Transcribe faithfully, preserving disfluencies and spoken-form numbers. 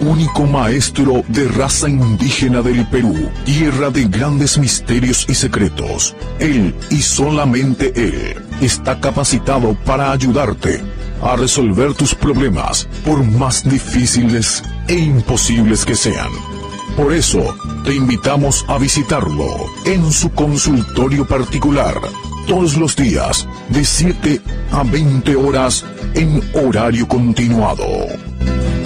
único maestro de raza indígena del Perú, tierra de grandes misterios y secretos. Él, y solamente él, está capacitado para ayudarte a resolver tus problemas, por más difíciles e imposibles que sean. Por eso, te invitamos a visitarlo en su consultorio particular, todos los días, de siete a veinte horas, en horario continuado.